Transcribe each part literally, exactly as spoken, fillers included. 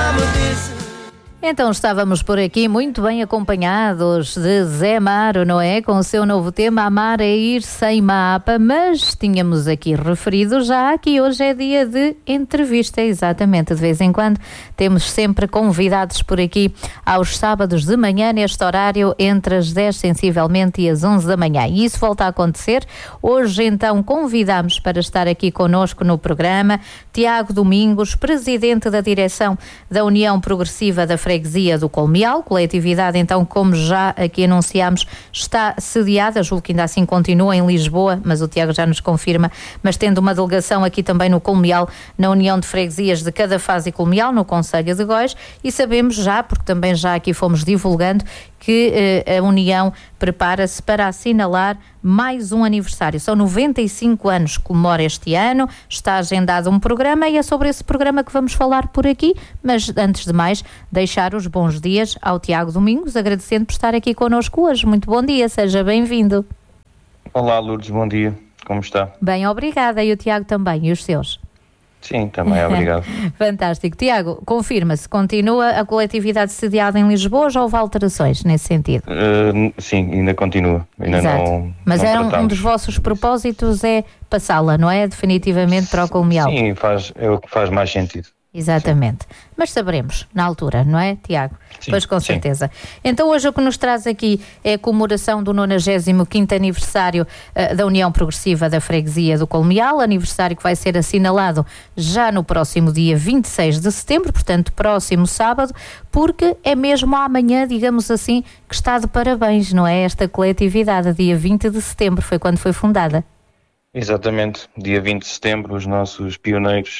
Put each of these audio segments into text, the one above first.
Então estávamos por aqui muito bem acompanhados de Zé Amaro, não é? Com o seu novo tema, Amar é Ir Sem Mapa, mas tínhamos aqui referido já que hoje é dia de entrevista, exatamente, de vez em quando temos sempre convidados por aqui aos sábados de manhã, neste horário, entre as dez sensivelmente e as onze da manhã, e isso volta a acontecer. Hoje então convidamos para estar aqui connosco no programa Tiago Domingos, presidente da direção da União Progressiva da Freguesia do Colmeal, coletividade então, como já aqui anunciámos, está sediada, julgo que ainda assim continua em Lisboa, mas o Tiago já nos confirma, mas tendo uma delegação aqui também no Colmeal, na União de Freguesias de Cadafaz e Colmeal, no Concelho de Góis, e sabemos já, porque também já aqui fomos divulgando, que eh, a União prepara-se para assinalar mais um aniversário. São noventa e cinco anos que comemora este ano, está agendado um programa e é sobre esse programa que vamos falar por aqui, mas antes de mais, deixar os bons dias ao Tiago Domingos, agradecendo por estar aqui connosco hoje. Muito bom dia, seja bem-vindo. Olá, Lourdes, bom dia, como está? Bem, obrigada, e o Tiago também, e os seus? Sim, também, obrigado. Fantástico. Tiago, confirma-se, continua a coletividade sediada em Lisboa ou já houve alterações nesse sentido? Uh, sim, ainda continua. Ainda Exato. Não, Mas não era um, um dos vossos propósitos é passá-la, não é? Definitivamente para o Colmeal. Sim, faz, é o que faz mais sentido. Exatamente. Sim. Mas saberemos na altura, não é, Tiago? Sim, pois com sim. certeza. Então hoje o que nos traz aqui é a comemoração do nonagésimo quinto aniversário uh, da União Progressiva da Freguesia do Colmeal, aniversário que vai ser assinalado já no próximo dia vinte e seis de setembro, portanto próximo sábado, porque é mesmo amanhã, digamos assim, que está de parabéns, não é? Esta coletividade, dia vinte de setembro, foi quando foi fundada. Exatamente, dia vinte de setembro, os nossos pioneiros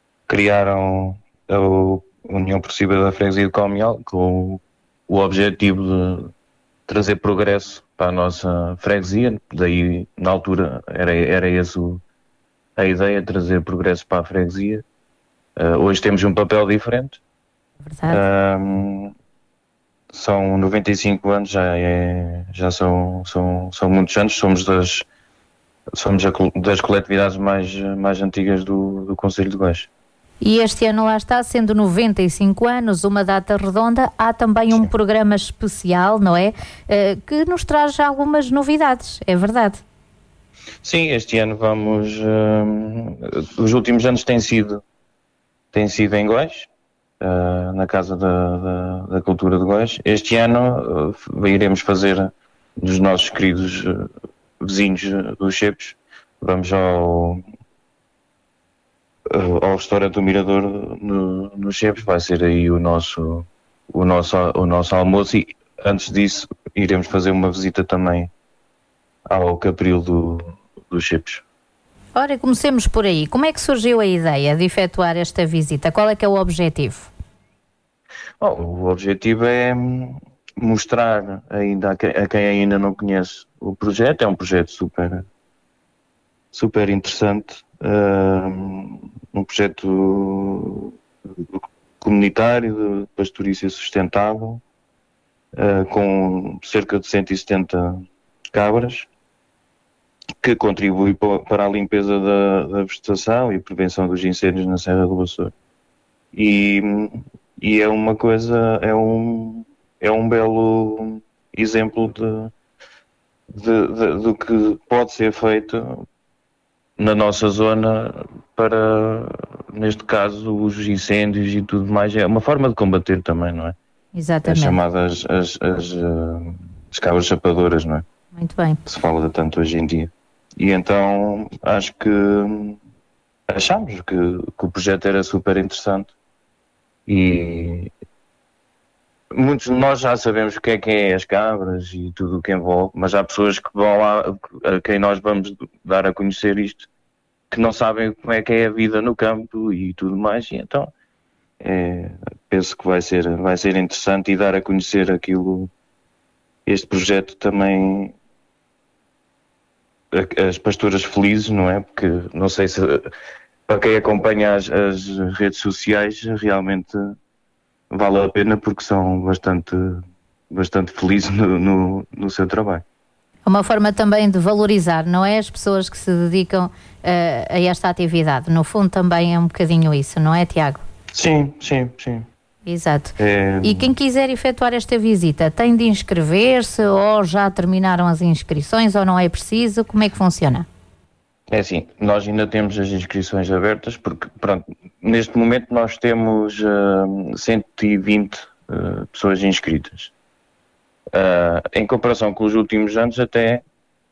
criaram a União Progressiva da Freguesia do Colmeal com o objetivo de trazer progresso para a nossa freguesia. Daí, na altura, era, era essa a ideia, trazer progresso para a freguesia. Uh, hoje temos um papel diferente. Verdade. Um, são noventa e cinco anos, já, é, já são, são, são muitos anos, somos das, somos das coletividades mais, mais antigas do, do Concelho de Góis. E este ano lá está, sendo noventa e cinco anos, uma data redonda, há também um programa especial, não é? Uh, que nos traz algumas novidades, é verdade? Sim, este ano vamos... Uh, os últimos anos têm sido, têm sido em Góis, uh, na Casa da, da, da Cultura de Góis. Este ano uh, iremos fazer dos nossos queridos uh, vizinhos uh, dos Chepos. Vamos ao... ao restaurante do Mirador no, no Chepos, vai ser aí o nosso, o, nosso, o nosso almoço, e antes disso iremos fazer uma visita também ao Capril do, do Chepos. Ora, comecemos por aí. Como é que surgiu a ideia de efetuar esta visita? Qual é que é o objetivo? Bom, o objetivo é mostrar ainda a quem, a quem ainda não conhece o projeto. É um projeto super, super interessante. Uh, um projeto comunitário de pastorícia sustentável, uh, com cerca de cento e setenta cabras, que contribui para a limpeza da, da vegetação e prevenção dos incêndios na Serra do Açor. E, e é uma coisa, é um, é um belo exemplo de, de, de, do que pode ser feito na nossa zona para, neste caso, os incêndios e tudo mais. É uma forma de combater também, não é? Exatamente. É chamadas as, as, as cabras chapadoras, não é? Muito bem. Que se fala de tanto hoje em dia. E então acho que achámos que, que o projeto era super interessante e muitos de nós já sabemos o que é que é as cabras e tudo o que envolve, mas há pessoas que vão lá, a quem nós vamos dar a conhecer isto, que não sabem como é que é a vida no campo e tudo mais, e então é, penso que vai ser, vai ser interessante e dar a conhecer aquilo, este projeto também, as pastoras felizes, não é? Porque não sei se, para quem acompanha as, as redes sociais, realmente vale a pena porque são bastante, bastante felizes no, no, no seu trabalho. Uma forma também de valorizar, não é? As pessoas que se dedicam uh, a esta atividade. No fundo também é um bocadinho isso, não é, Tiago? Sim, sim, sim. Exato. É... E quem quiser efetuar esta visita tem de inscrever-se ou já terminaram as inscrições ou não é preciso? Como é que funciona? É assim, nós ainda temos as inscrições abertas porque, pronto, neste momento nós temos uh, cento e vinte uh, pessoas inscritas. Uh, em comparação com os últimos anos, até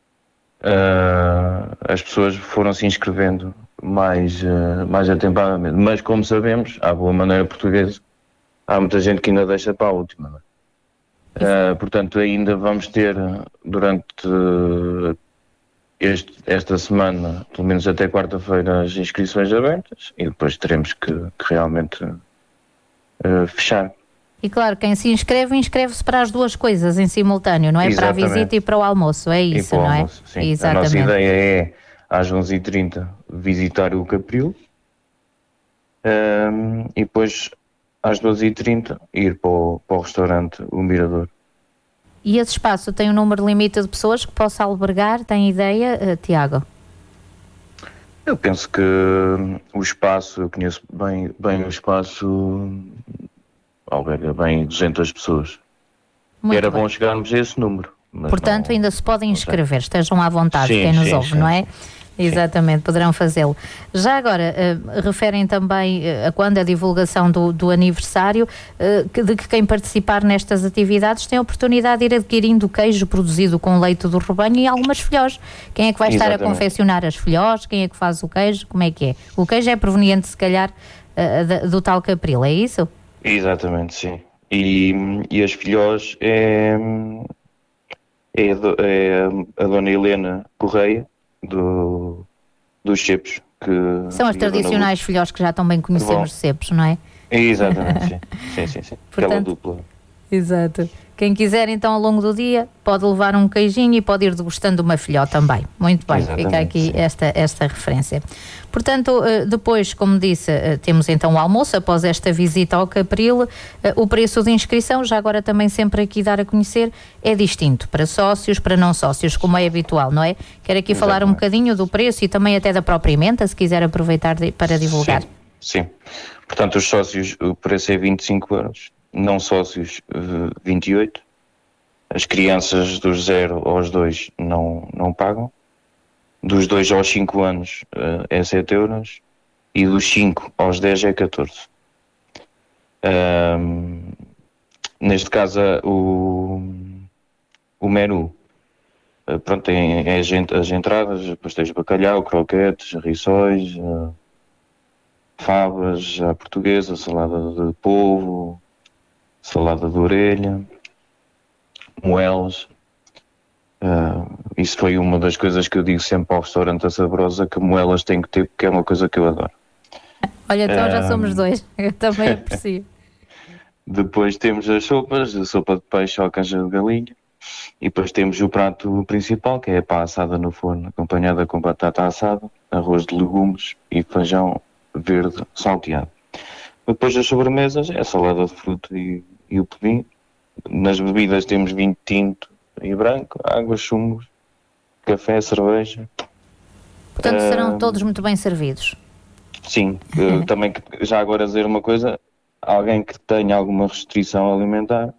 uh, as pessoas foram se inscrevendo mais, uh, mais atempadamente. Mas, como sabemos, à boa maneira portuguesa, há muita gente que ainda deixa para a última. Uh, portanto, ainda vamos ter durante uh, este, esta semana, pelo menos até quarta-feira, as inscrições abertas e depois teremos que, que realmente uh, fechar. E claro, quem se inscreve, inscreve-se para as duas coisas em simultâneo, não é? Exatamente. Para a visita e para o almoço, é isso, não é? Almoço, sim. Exatamente. A nossa ideia é, às onze e trinta, visitar o Capril um, e depois, às doze e trinta, ir para o, para o restaurante O Mirador. E esse espaço tem um número limite de pessoas que possa albergar? Tem ideia, uh, Tiago? Eu penso que o espaço, eu conheço bem, bem o espaço... alberga bem duzentas pessoas. Muito Era bem. Bom chegarmos a esse número. Portanto, não, ainda se podem inscrever, estejam à vontade, sim, quem nos sim, ouve, sim, não é? Sim. Exatamente, poderão fazê-lo. Já agora, uh, referem também uh, a quando a divulgação do, do aniversário, uh, que, de que quem participar nestas atividades tem a oportunidade de ir adquirindo queijo produzido com leite do rebanho e algumas filhós. Quem é que vai Exatamente. Estar a confeccionar as filhós? Quem é que faz o queijo? Como é que é? O queijo é proveniente, se calhar, uh, do tal Capril, é isso? Exatamente, sim. E, e as filhós é, é, é a dona Helena Correia, do, dos Cepos. Que, São as tradicionais filhós que já tão bem conhecemos de Cepos, não é? Exatamente, sim. Sim, sim, sim. Portanto, aquela dupla. Exato. Quem quiser, então, ao longo do dia, pode levar um queijinho e pode ir degustando uma filhó também. Muito bem, Exatamente, fica aqui esta, esta referência. Portanto, depois, como disse, temos então o almoço, após esta visita ao Capril. O preço de inscrição, já agora também sempre aqui dar a conhecer, é distinto para sócios, para não sócios, como é habitual, não é? Quero aqui Exatamente. Falar um bocadinho do preço e também até da própria emenda, se quiser aproveitar de, para divulgar. Sim, sim. Portanto, os sócios, o preço é vinte e cinco euros. Não sócios, vinte e oito. As crianças dos zero aos dois não, não pagam. Dos dois aos cinco anos é sete euros. E dos cinco aos dez é catorze. Um, neste caso, o, o menu, pronto, tem é as entradas, pastéis de bacalhau, croquetes, rissóis, favas à portuguesa, salada de polvo, salada de orelha, moelas. Uh, isso foi uma das coisas que eu digo sempre ao restaurante A Saborosa, que moelas tem que ter, porque é uma coisa que eu adoro. Olha, então uh, já somos dois, eu também aprecio. Depois temos as sopas, a sopa de peixe ou canja de galinha, e depois temos o prato principal, que é a pá assada no forno, acompanhada com batata assada, arroz de legumes e feijão verde salteado. Depois das sobremesas é a salada de fruta e, e o pudim. Nas bebidas temos vinho tinto e branco, água, chumos, café, cerveja. Portanto, uh, serão todos muito bem servidos. Sim. uh, também, já agora dizer uma coisa, alguém que tenha alguma restrição alimentar,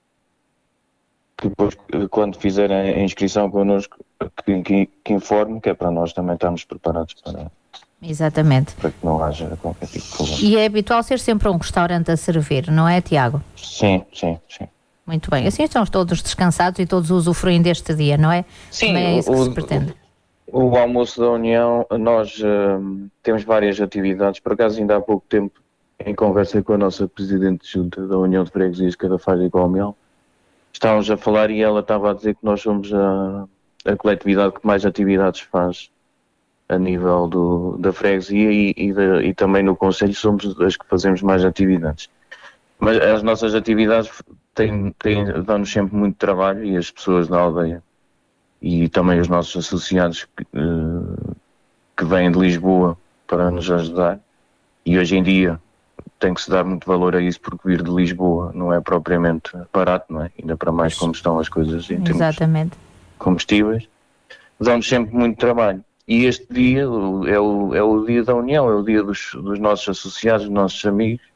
que depois, quando fizer a inscrição connosco, que, que, que informe, que é para nós também estarmos preparados para... Exatamente. Para que não haja qualquer tipo de problema. E é habitual ser sempre um restaurante a servir, não é, Tiago? Sim, sim, sim. Muito bem. Assim estão todos descansados e todos usufruem deste dia, não é? Sim. Também é isso o, que se pretende. O, o almoço da União, nós uh, temos várias atividades. Por acaso, ainda há pouco tempo, em conversa com a nossa Presidente de Junta da União de Freguesias Cadafalho e Calmial, estávamos a falar e ela estava a dizer que nós somos a, a coletividade que mais atividades faz a nível do, da freguesia e, e, de, e também no Conselho somos as que fazemos mais atividades. Mas as nossas atividades têm, têm, dão-nos sempre muito trabalho e as pessoas da aldeia e também os nossos associados que, uh, que vêm de Lisboa para nos ajudar. E hoje em dia tem que se dar muito valor a isso, porque vir de Lisboa não é propriamente barato, não é? Ainda para mais como estão as coisas em termos Exatamente. combustíveis. Dão-nos sempre muito trabalho. E este dia é o, é o dia da união, é o dia dos, dos nossos associados, dos nossos amigos,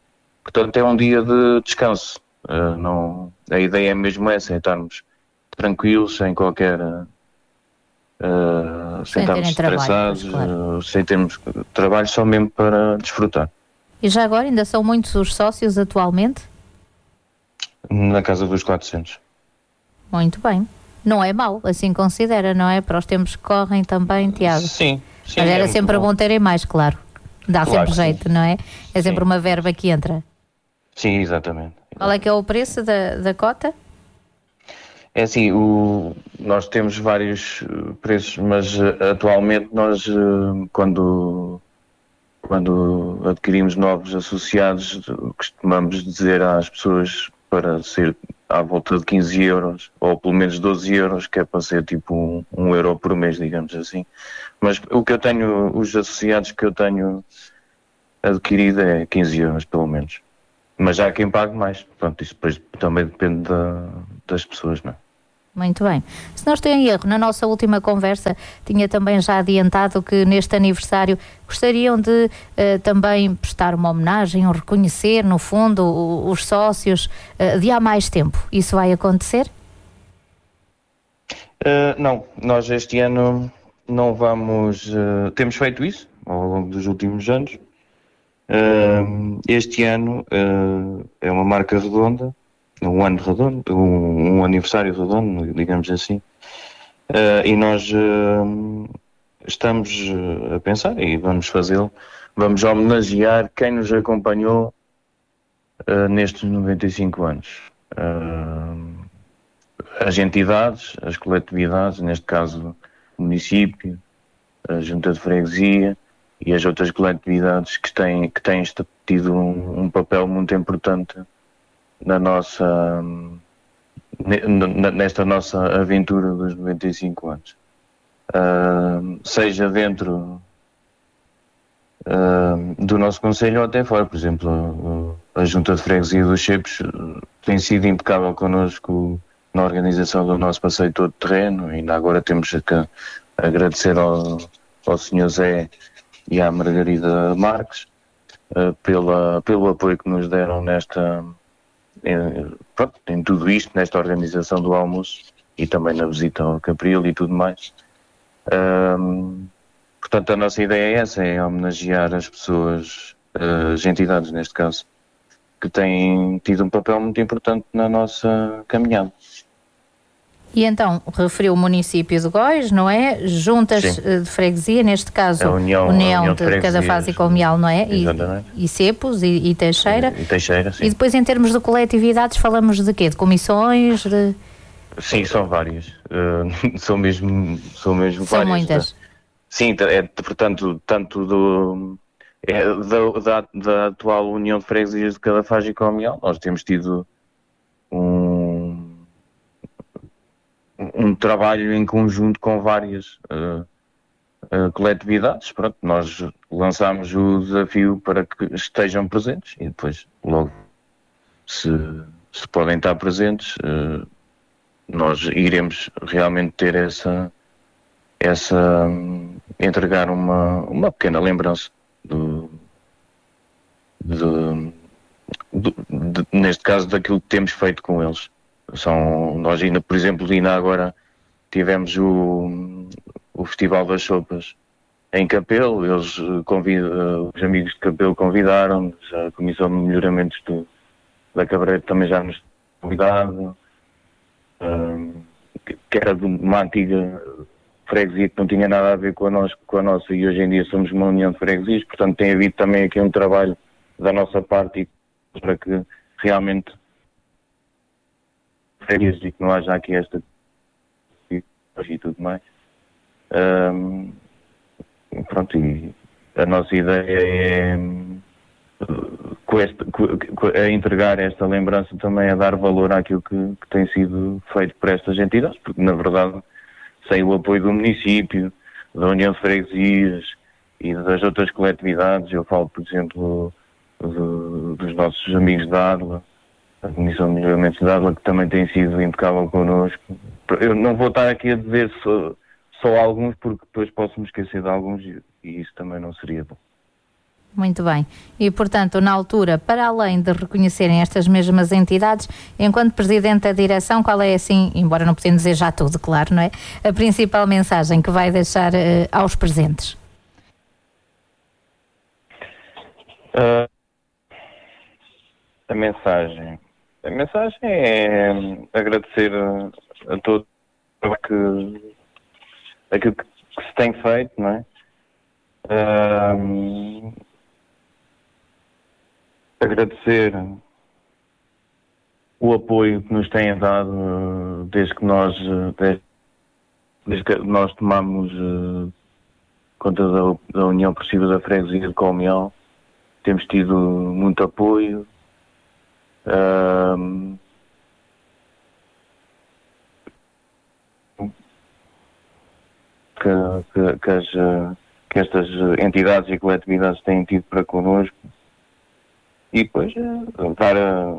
Portanto, é um dia de descanso. Uh, não, a ideia é mesmo essa, é estarmos tranquilos, sem qualquer... Uh, sem, sem estarmos estressados, claro. uh, sem termos trabalho, só mesmo para desfrutar. E já agora, ainda são muitos os sócios atualmente? Na casa dos quatrocentos. Muito bem. Não é mau, assim considera, não é? Para os tempos que correm também, Tiago. Sim. sim Mas era é sempre bom terem mais, claro. Dá claro sempre jeito, sim. não é? É sempre sim. uma verba que entra. Sim, exatamente. Qual é que é o preço da, da cota? É assim, o, nós temos vários preços, mas uh, atualmente nós, uh, quando, quando adquirimos novos associados, costumamos dizer às pessoas para ser à volta de quinze euros, ou pelo menos doze euros, que é para ser tipo um, um euro por mês, digamos assim. Mas o que eu tenho, os associados que eu tenho adquirido é quinze euros, pelo menos. Mas já há quem pague mais, portanto, isso depois também depende da, das pessoas, não é? Muito bem. Se não estou em erro, na nossa última conversa tinha também já adiantado que neste aniversário gostariam de uh, também prestar uma homenagem, ou reconhecer, no fundo, o, os sócios uh, de há mais tempo. Isso vai acontecer? Uh, não, nós este ano não vamos... Uh, temos feito isso ao longo dos últimos anos. Uh, este ano uh, é uma marca redonda, um ano redondo, um, um aniversário redondo, digamos assim, uh, e nós uh, estamos a pensar, e vamos fazê-lo, vamos homenagear quem nos acompanhou uh, nestes noventa e cinco anos. Uh, as entidades, as coletividades, neste caso o município, a junta de freguesia e as outras coletividades que têm, que têm tido um, um papel muito importante na nossa, nesta nossa aventura dos noventa e cinco anos. Uh, seja dentro uh, do nosso concelho ou até fora. Por exemplo, a junta de freguesia dos Chepos tem sido impecável connosco na organização do nosso passeio todo terreno. Ainda agora temos que agradecer ao, ao senhor Zé e à Margarida Marques uh, pela, pelo apoio que nos deram nesta Em, pronto, em tudo isto, nesta organização do almoço e também na visita ao Capril e tudo mais. Um, portanto, a nossa ideia é essa, é homenagear as pessoas, as entidades neste caso, que têm tido um papel muito importante na nossa caminhada. E então, referiu o município de Góis, não é? Juntas Sim. de freguesia, neste caso, a União, União, a União de, de cada fase e Comial, não é? E, e Cepos e, e Teixeira. E, e Teixeira, sim. E depois, em termos de coletividades, falamos de quê? De comissões? De... Sim, são várias. Uh, são mesmo, são mesmo são várias. Muitas. Da, sim, é, portanto, tanto do, é, da, da, da atual União de Freguesias de cada fase e Comial, nós temos tido um um trabalho em conjunto com várias uh, uh, coletividades. Pronto, nós lançámos o desafio para que estejam presentes e depois logo se, se podem estar presentes uh, nós iremos realmente ter essa essa um, entregar uma, uma pequena lembrança do, do, do, de, neste caso daquilo que temos feito com eles. São, nós ainda, por exemplo, ainda agora tivemos o, o Festival das Sopas em Capelo, eles convidam, os amigos de Capelo convidaram-nos, a Comissão de Melhoramentos do, da Cabreira também já nos convidado, um, que, que era de uma antiga freguesia que não tinha nada a ver com a, nós, com a nossa, e hoje em dia somos uma união de freguesias, portanto tem havido também aqui um trabalho da nossa parte para que realmente férias e que não haja aqui esta e tudo mais. Um, pronto, e a nossa ideia é, com este, com, a entregar esta lembrança também a dar valor àquilo que, que tem sido feito por estas entidades, porque na verdade sem o apoio do município, da União de Freguesias e das outras coletividades, eu falo por exemplo do, dos nossos amigos da Adla, a Comissão de Melhoramentos de Água, que também tem sido impecável connosco. Eu não vou estar aqui a dizer só, só alguns, porque depois posso me esquecer de alguns e isso também não seria bom. Muito bem. E, portanto, na altura, para além de reconhecerem estas mesmas entidades, enquanto Presidente da Direção, qual é, assim, embora não podemos dizer já tudo, claro, não é? A principal mensagem que vai deixar uh, aos presentes? Uh, a mensagem... A mensagem é agradecer a, a todos que, aquilo que, que se tem feito, não é? Uh, agradecer o apoio que nos têm dado desde que nós, desde, desde que nós tomamos uh, conta da, da União Progressiva da Freguesia de Colmeão. Temos tido muito apoio. Uh, que, que, que, as, que estas entidades e coletividades têm tido para connosco. E depois, dar a...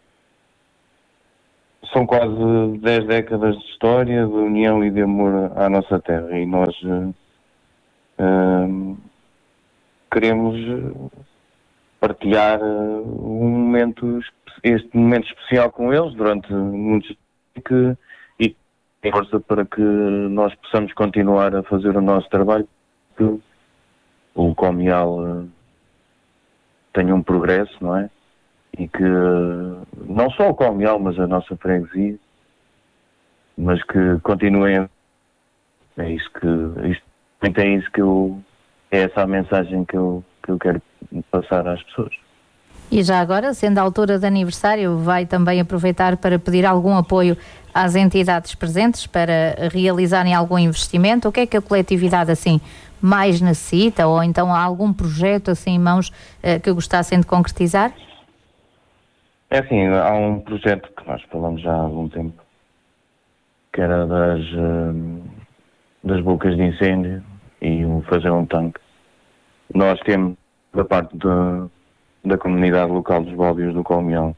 são quase dez décadas de história, de união e de amor à nossa terra. E nós uh, uh, queremos partilhar uh, um momento, este momento especial com eles durante muitos que e tem força para que nós possamos continuar a fazer o nosso trabalho, que o Comial uh, tenha um progresso, não é? E que não só o Comial, mas a nossa freguesia, mas que continuem a... É isso que... Isto, é isso que eu... É essa a mensagem que eu, que eu quero passar às pessoas. E já agora, sendo a altura de aniversário, vai também aproveitar para pedir algum apoio às entidades presentes para realizarem algum investimento? O que é que a coletividade, assim, mais necessita? Ou então há algum projeto, assim, em mãos eh, que gostassem de concretizar? É assim, há um projeto que nós falamos já há algum tempo, que era das, uh, das bocas de incêndio e um, fazer um tanque. Nós temos, da parte de, da comunidade local dos Bóbios do Colmeão,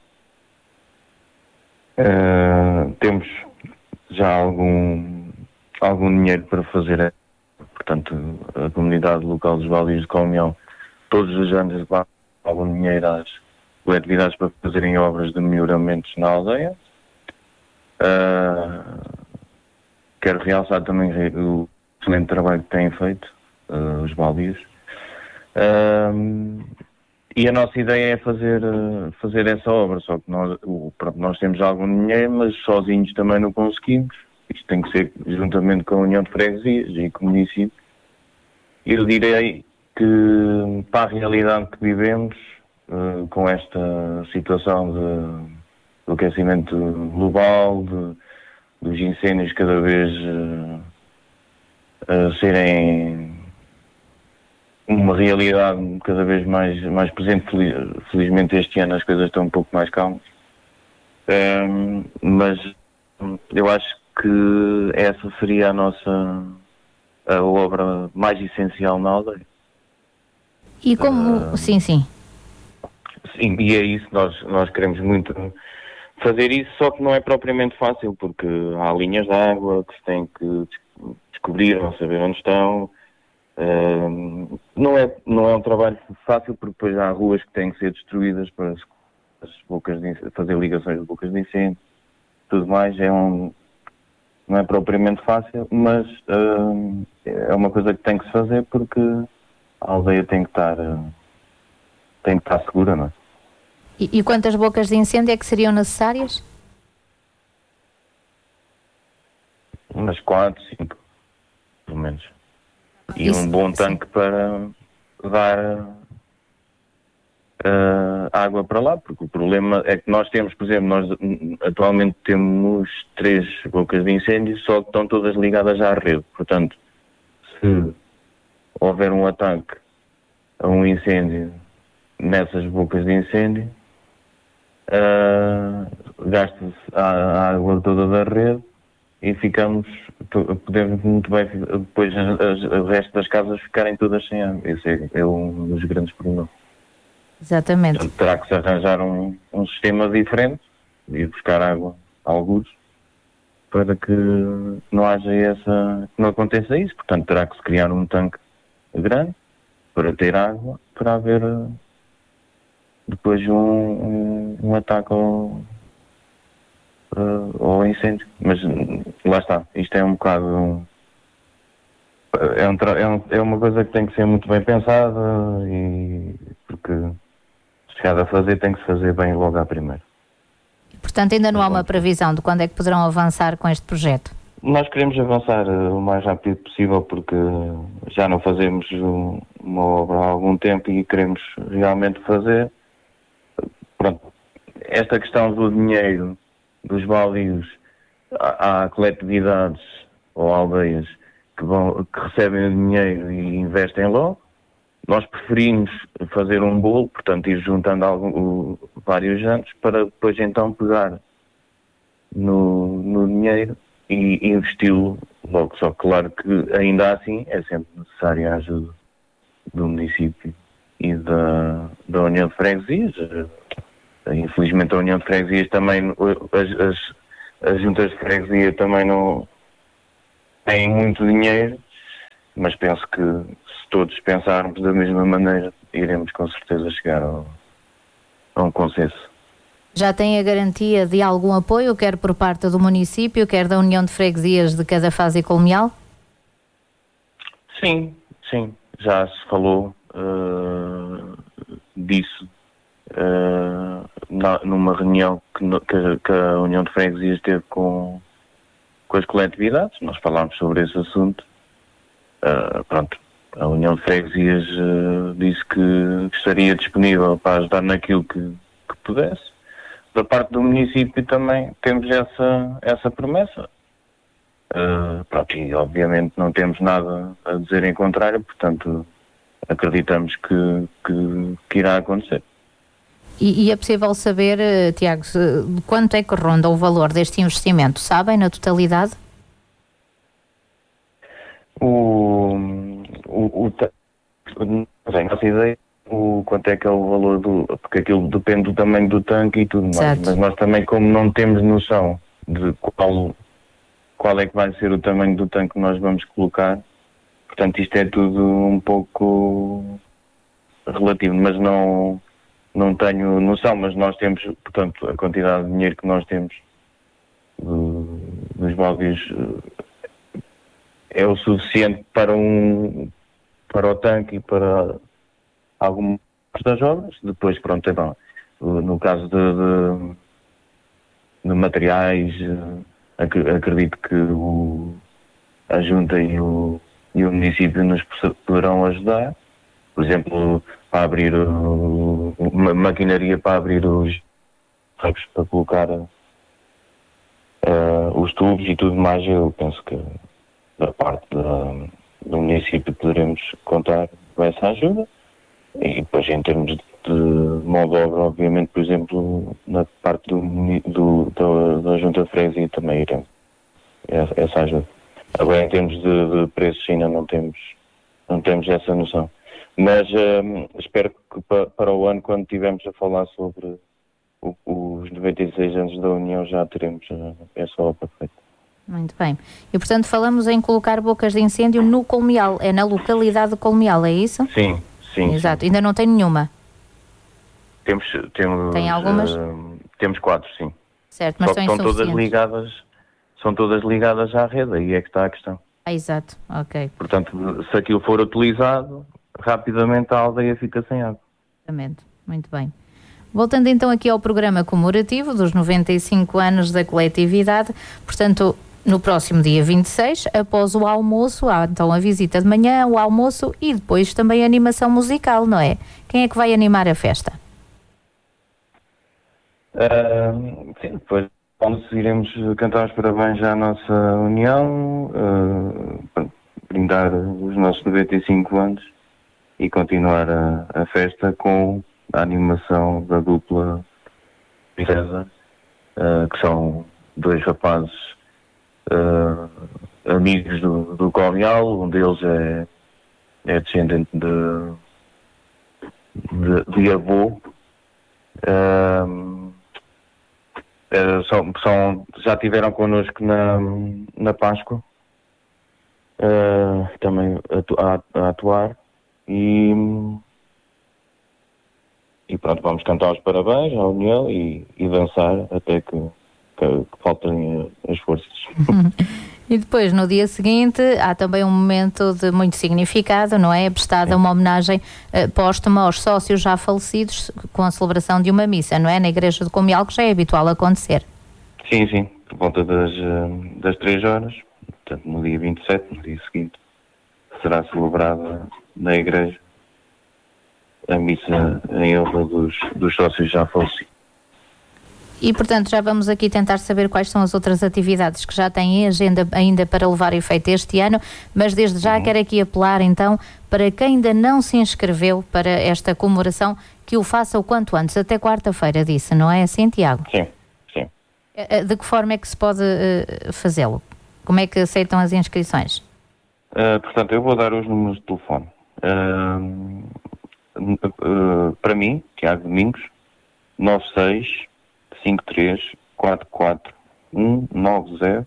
uh, temos já algum, algum dinheiro para fazer. Portanto, a comunidade local dos Bóbios do Colmeão, todos os anos, dá algum dinheiro às coletividades para fazerem obras de melhoramentos na aldeia. Uh, quero realçar também o excelente trabalho que têm feito uh, os baldios. Uh, e a nossa ideia é fazer, uh, fazer essa obra, só que nós, o, pronto, nós temos algum dinheiro, mas sozinhos também não conseguimos. Isto tem que ser juntamente com a União de Freguesias e com o município. Eu direi que, para a realidade que vivemos, Uh, com esta situação de, do aquecimento global, de, dos incêndios cada vez uh, a serem uma realidade cada vez mais, mais presente. Felizmente este ano as coisas estão um pouco mais calmas. Um, mas eu acho que essa seria a nossa a obra mais essencial na aldeia. E como... Uh, sim, sim. Sim, e é isso, nós, nós queremos muito fazer isso, só que não é propriamente fácil, porque há linhas de água que se tem que descobrir, não saber onde estão. Uh, não, é, não é um trabalho fácil, porque depois há ruas que têm que ser destruídas para as, as bocas de, fazer ligações de bocas de incêndio, tudo mais. É um, não é propriamente fácil, mas uh, é uma coisa que tem que se fazer, porque a aldeia tem que estar... Uh, tem que estar segura, não é? E, e quantas bocas de incêndio é que seriam necessárias? Umas quatro, cinco, pelo menos. E Isso, um bom tanque sim. para dar uh, água para lá, porque o problema é que nós temos, por exemplo, nós atualmente temos três bocas de incêndio, só que estão todas ligadas à rede. Portanto, se houver um ataque a um incêndio nessas bocas de incêndio, uh, gasta-se a, a água toda da rede e ficamos, podemos muito bem depois as, as, o resto das casas ficarem todas sem água. Esse é, é um dos grandes problemas. Exatamente. Portanto, terá que se arranjar um, um sistema diferente e buscar água a alguns para que não haja essa, que não aconteça isso. Portanto, terá que se criar um tanque grande para ter água, para haver uh, depois um, um, um ataque ao, uh, ao incêndio. Mas lá está, isto é um bocado... Um, é, um, é, um, é uma coisa que tem que ser muito bem pensada, e porque chegado a fazer tem que se fazer bem logo à primeira. Portanto, ainda não há uma previsão de quando é que poderão avançar com este projeto? Nós queremos avançar o mais rápido possível, porque já não fazemos uma obra há algum tempo e queremos realmente fazer. Pronto, esta questão do dinheiro, dos baldios, há, há coletividades ou aldeias que, vão, que recebem o dinheiro e investem logo. Nós preferimos fazer um bolo, portanto ir juntando algum, o, vários anos, para depois então pegar no, no dinheiro e investi-lo logo. Só que claro que ainda assim é sempre necessária a ajuda do município e da, da União de Freguesias. Infelizmente a União de Freguesias também, as, as, as juntas de freguesia também não têm muito dinheiro, mas penso que se todos pensarmos da mesma maneira, iremos com certeza chegar ao, a um consenso. Já tem a garantia de algum apoio, quer por parte do município, quer da União de Freguesias de cada fase colonial? Sim, sim. Já se falou uh, disso uh, na, numa reunião que, que, que a União de Freguesias teve com, com as coletividades. Nós falámos sobre esse assunto. Uh, pronto, a União de Freguesias uh, disse que estaria disponível para ajudar naquilo que, que pudesse. Da parte do município também temos essa, essa promessa. Uh, pronto, e obviamente não temos nada a dizer em contrário, portanto acreditamos que, que, que irá acontecer. E, e é possível saber, uh, Tiago, de quanto é que ronda o valor deste investimento? Sabem, na totalidade? O, o, o, não tenho essa ideia. O, quanto é que é o valor do... Porque aquilo depende do tamanho do tanque e tudo mais. Certo. Mas nós também, como não temos noção de qual, qual é que vai ser o tamanho do tanque que nós vamos colocar, portanto isto é tudo um pouco relativo, mas não, não tenho noção, mas nós temos, portanto, a quantidade de dinheiro que nós temos do, dos baldios é o suficiente para, um, para o tanque e para algumas das obras. Depois, pronto, então, no caso de, de, de materiais, acredito que o, a Junta e o, e o município nos poderão ajudar. Por exemplo, para abrir uma maquinaria para abrir os rabos, para colocar uh, os tubos e tudo mais. Eu penso que da parte da, do município poderemos contar com essa ajuda. E depois, em termos de mão de obra, obviamente, por exemplo, na parte do, do, da, da Junta de Freguesia também iremos essa, essa ajuda. Agora, em termos de, de preços, ainda não temos, não temos essa noção. Mas hum, espero que pa, para o ano, quando estivermos a falar sobre o, os noventa e seis anos da União, já teremos uh, essa obra feita. Muito bem. E, portanto, falamos em colocar bocas de incêndio no Colmeal. É na localidade de Colmeal, é isso? Sim. Sim, exato, sim. Ainda não tem nenhuma? Temos, temos, tem algumas? Uh, temos quatro, sim. Certo, mas Só que são são todas ligadas, são todas ligadas à rede, aí é que está a questão. Ah, exato, ok. Portanto, se aquilo for utilizado, rapidamente a aldeia fica sem água. Exatamente, muito bem. Voltando então aqui ao programa comemorativo dos noventa e cinco anos da coletividade, portanto, no próximo dia vinte e seis, após o almoço, há então a visita de manhã, o almoço e depois também a animação musical, não é? Quem é que vai animar a festa? Uh, sim, depois iremos cantar os parabéns à nossa União, uh, brindar os nossos noventa e cinco anos e continuar a, a festa com a animação da dupla César, uh, que são dois rapazes Uh, amigos do, do Colmeal. Um deles é, é descendente de, de, de avô. Uh, uh, são, são, já estiveram connosco na, na Páscoa, uh, também a, a, a atuar, e, e pronto, vamos cantar os parabéns à União e, e dançar até que, que, que faltem as forças. E depois, no dia seguinte, há também um momento de muito significado, não é? É prestada uma homenagem uh, póstuma aos sócios já falecidos com a celebração de uma missa, não é? Na Igreja do Comial, que já é habitual acontecer. Sim, sim, por volta das, das três horas, portanto no dia vinte e sete, no dia seguinte, será celebrada na Igreja a missa em honra dos, dos sócios já falecidos. E, portanto, já vamos aqui tentar saber quais são as outras atividades que já têm em agenda ainda para levar a efeito este ano, mas desde já uhum. quero aqui apelar, então, para quem ainda não se inscreveu para esta comemoração, que o faça o quanto antes, até quarta-feira, disse, não é assim, Tiago? Sim, sim. De que forma é que se pode uh, fazê-lo? Como é que aceitam as inscrições? Uh, portanto, eu vou dar os números de telefone. Uh, uh, para mim, Tiago Domingos, nove seis cinco três quatro quatro um nove zero,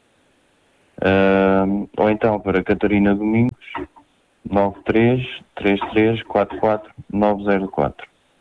uh, ou então para Catarina Domingos nove três três três quatro quatro nove zero quatro,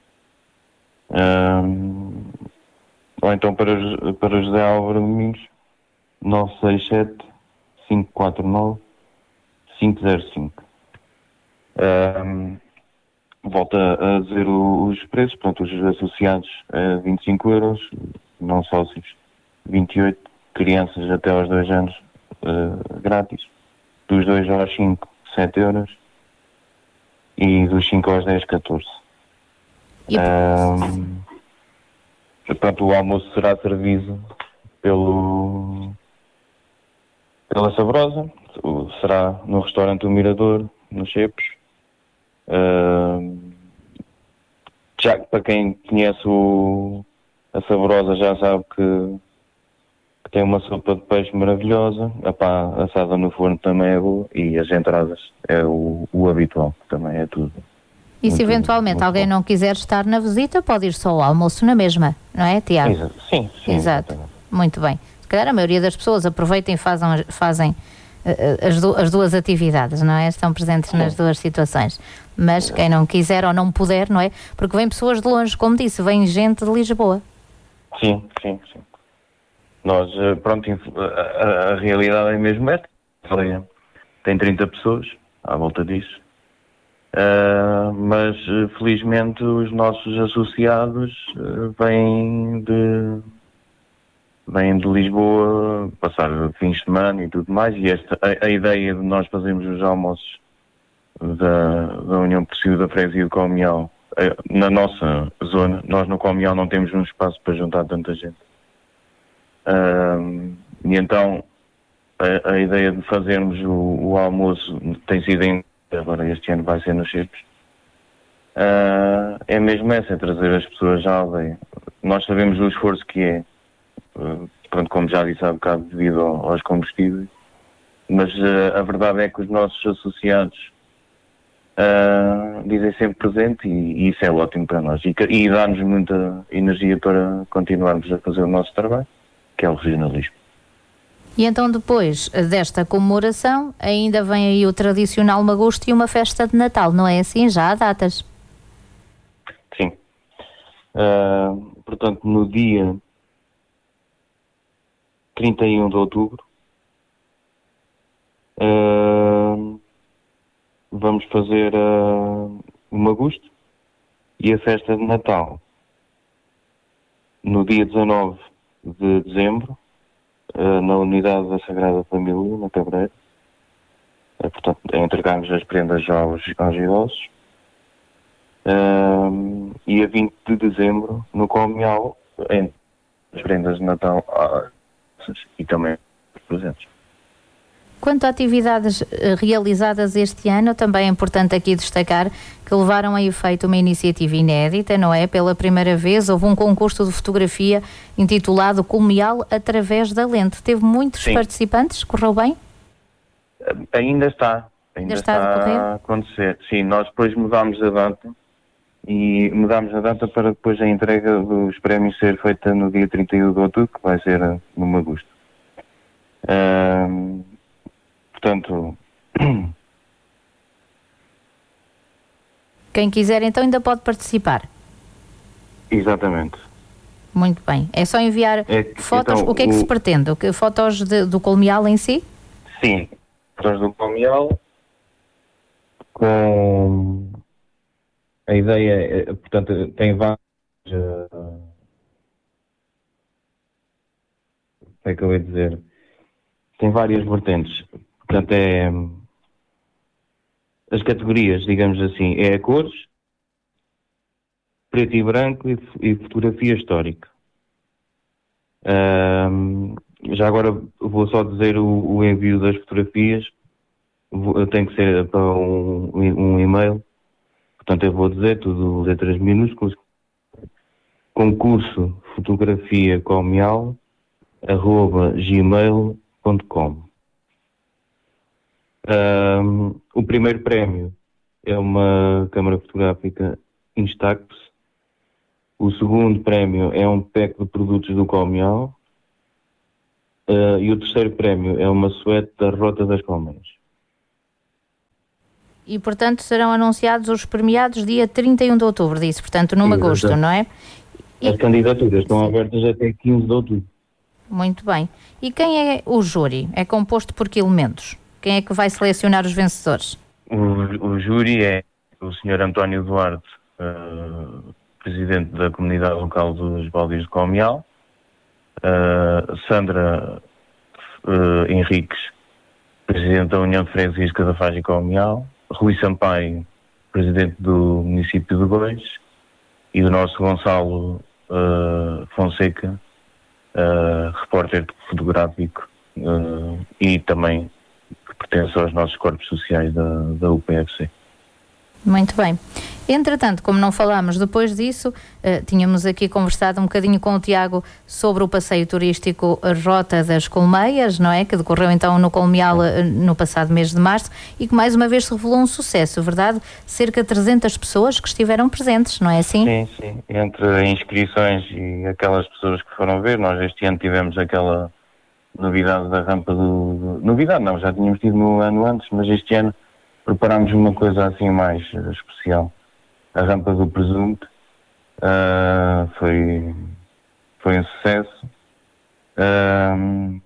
uh, ou então para, para José Álvaro Domingos nove seis sete cinco quatro nove cinco zero cinco. Uh, Volto a dizer os preços, portanto, os associados a vinte e cinco euros, não sócios vinte e oito, crianças até aos dois anos uh, grátis, dos dois aos cinco, sete euros e dos cinco aos dez, catorze. E... Um, portanto, o almoço será servido pelo, pela Sabrosa, será no restaurante O Mirador, nos Chepos. Uh, já para quem conhece o, a Saborosa já sabe que, que tem uma sopa de peixe maravilhosa, a pá assada no forno também é boa e as entradas é o, o habitual, também é tudo. E se eventualmente alguém bom. não quiser estar na visita, pode ir só ao almoço na mesma, não é, Tiago? Exato. Sim, sim. Exato. Exatamente. Muito bem. Se calhar a maioria das pessoas aproveitem e fazem, fazem As, du- as duas atividades, não é? Estão presentes nas duas situações. Mas quem não quiser ou não puder, não é? Porque vêm pessoas de longe, como disse, vem gente de Lisboa. Sim, sim, sim. Nós, pronto, a, a, a realidade é mesmo esta. Tem trinta pessoas à volta disso. Uh, mas, felizmente, os nossos associados uh, vêm de... vêm de Lisboa, passar fins de semana e tudo mais, e esta, a, a ideia de nós fazermos os almoços da, da União Possível da Freguesia do Comial, na nossa zona, nós no Comial não temos um espaço para juntar tanta gente. Uh, e então, a, a ideia de fazermos o, o almoço tem sido, em, agora este ano vai ser nos Chepos, uh, é mesmo essa, é trazer as pessoas à aldeia. Nós sabemos o esforço que é, Uh, pronto, como já disse há bocado, devido ao, aos combustíveis, mas uh, a verdade é que os nossos associados uh, dizem sempre presente e, e isso é ótimo para nós e, e dá-nos muita energia para continuarmos a fazer o nosso trabalho, que é o regionalismo. E então depois desta comemoração ainda vem aí o tradicional magusto e uma festa de Natal, não é assim? Já há datas? Sim. Uh, portanto, no dia trinta e um de outubro, uh, vamos fazer uh, o Magusto e a festa de Natal no dia dezanove de dezembro, uh, na Unidade da Sagrada Família, na Cabreira. Uh, portanto, entregarmos as prendas aos, aos idosos. Uh, e a vinte de dezembro, no Comial, entre as prendas de Natal uh, e também presentes. Quanto a atividades realizadas este ano, também é importante aqui destacar que levaram a efeito uma iniciativa inédita, não é? Pela primeira vez houve um concurso de fotografia intitulado Comial através da lente. Teve muitos Sim. participantes? Correu bem? Ainda está. Ainda, ainda está, está a, a acontecer. Sim, nós depois mudámos a data e mudámos a data para depois a entrega dos prémios ser feita no dia trinta e um de outubro, que vai ser no Magusto. Uh, portanto, Quem quiser então ainda pode participar. Exatamente. Muito bem. É só enviar é, fotos. Então, o que é que o... se pretende? O que, fotos de, do colmeal em si? Sim, fotos do colmeal com a ideia, é, portanto, tem vários. Uh, o que é que eu ia dizer? Tem várias vertentes. Portanto, é. As categorias, digamos assim, é a cores, preto e branco e, e fotografia histórica. Um, já agora vou só dizer o, o envio das fotografias. Vou, tem que ser para um, um e-mail. Portanto, eu vou dizer tudo letras minúsculas. Concurso fotografia colmeal arroba gmail ponto com. Um, o primeiro prémio é uma câmara fotográfica Instax. O segundo prémio é um pack de produtos do colmeal. Uh, e o terceiro prémio é uma suéte da Rota das Colmeias. E, portanto, serão anunciados os premiados dia trinta e um de outubro, disse, portanto, num agosto, não é? E... As candidaturas estão Sim. abertas até quinze de outubro. Muito bem. E quem é o júri? É composto por que elementos? Quem é que vai selecionar os vencedores? O, o júri é o senhor António Duarte, uh, presidente da comunidade local dos Baldios de Colmeal, uh, Sandra uh, Henriques, presidente da União de Freguesias de Cadafalso e Colmeal, Rui Sampaio, presidente do município de Góis, e do nosso Gonçalo uh, Fonseca, uh, repórter fotográfico uh, e também que pertence aos nossos corpos sociais da, da U P F C. Muito bem. Entretanto, como não falámos depois disso, uh, tínhamos aqui conversado um bocadinho com o Tiago sobre o passeio turístico Rota das Colmeias, não é? Que decorreu então no Colmeal uh, no passado mês de março e que mais uma vez se revelou um sucesso, verdade? Cerca de trezentas pessoas que estiveram presentes, não é assim? Sim, sim. Entre inscrições e aquelas pessoas que foram ver, nós este ano tivemos aquela novidade da rampa do... Novidade não, já tínhamos tido no ano antes, mas este ano preparámos uma coisa assim mais especial. A rampa do Presunto uh, foi, foi um sucesso. Uh,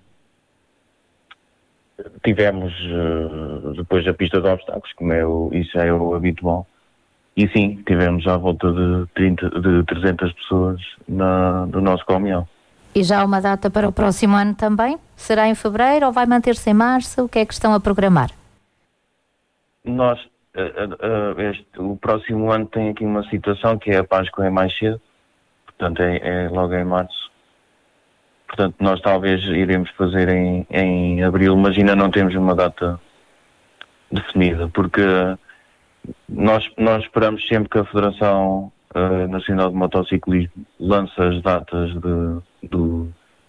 tivemos uh, depois a pista de obstáculos, como é o, isso é o habitual. E sim, tivemos à volta de, trinta, de trezentas pessoas na, do nosso colmeal. E já há uma data para o próximo ano também? Será em fevereiro ou vai manter-se em março? O que é que estão a programar? Nós, uh, uh, este, o próximo ano tem aqui uma situação que é a Páscoa é mais cedo, portanto é, é logo em março. Portanto, nós talvez iremos fazer em, em abril, mas ainda não temos uma data definida, porque nós, nós esperamos sempre que a Federação uh, Nacional de Motociclismo lance as datas de, de,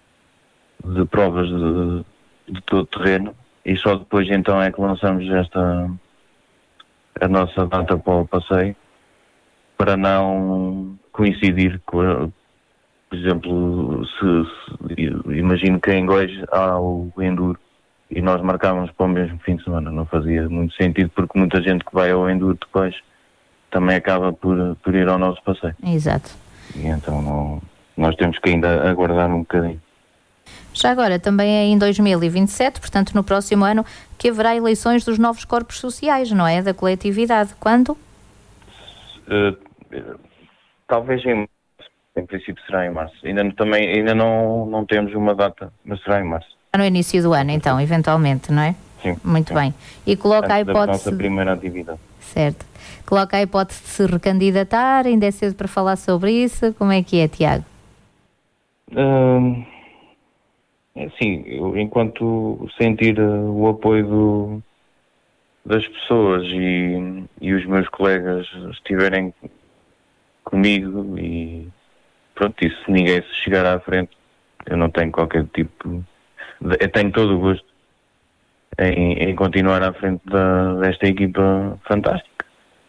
de provas de, de todo terreno e só depois então é que lançamos esta... a nossa data para o passeio, para não coincidir com, por exemplo, se, se imagino que em Góis há o Enduro e nós marcávamos para o mesmo fim de semana, não fazia muito sentido porque muita gente que vai ao Enduro depois também acaba por, por ir ao nosso passeio. Exato. E então não, nós temos que ainda aguardar um bocadinho. Já agora, também é em dois mil e vinte e sete, portanto no próximo ano, que haverá eleições dos novos corpos sociais, não é? Da coletividade. Quando? Uh, talvez em março. Em princípio será em março. Ainda, também, ainda não, não temos uma data, mas será em março. No início do ano, então, eventualmente, não é? Sim. Muito sim. bem. E coloca Antes a hipótese... da nossa primeira atividade. Certo. Coloca a hipótese de se recandidatar, ainda é cedo para falar sobre isso. Como é que é, Tiago? Uh... É assim, eu, enquanto sentir uh, o apoio do, das pessoas e, e os meus colegas estiverem comigo e pronto, e se ninguém se chegar à frente, eu não tenho qualquer tipo de, eu tenho todo o gosto em, em continuar à frente da, desta equipa fantástica.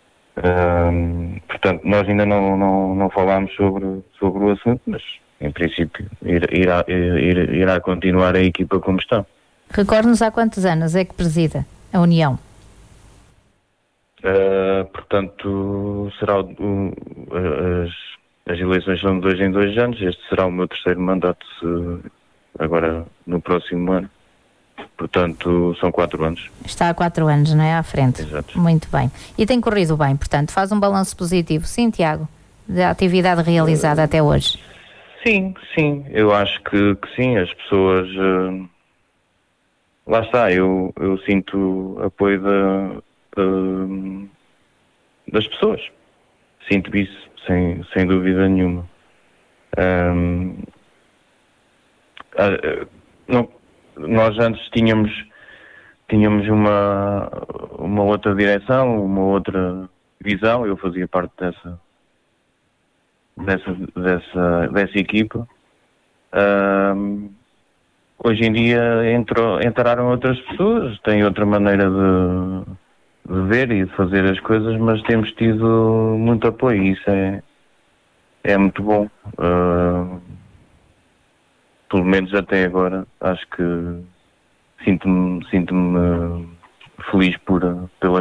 Uh, portanto, nós ainda não, não, não falámos sobre, sobre o assunto, mas em princípio, irá, irá, irá continuar a equipa como está. Recorde-nos há quantos anos é que presida a União? Uh, portanto, será o, o, as, as eleições são de dois em dois anos. Este será o meu terceiro mandato, se, agora no próximo ano. Portanto, são quatro anos. Está há quatro anos, não é? À frente. Exato. Muito bem. E tem corrido bem, portanto, faz um balanço positivo. Sim, Tiago, da atividade realizada uh, até hoje. Sim, sim. Eu acho que, que sim. As pessoas... Uh, lá está, eu, eu sinto apoio da... Uh, das pessoas. Sinto isso, sem, sem dúvida nenhuma. Um, uh, não, nós antes tínhamos, tínhamos uma, uma outra direção, uma outra visão, eu fazia parte dessa, dessa, dessa, dessa equipa. Um, hoje em dia entrou, entraram outras pessoas, têm outra maneira de de ver e de fazer as coisas, mas temos tido muito apoio e isso é, é muito bom. Uh, pelo menos até agora, acho que sinto-me sinto-me feliz por, pelas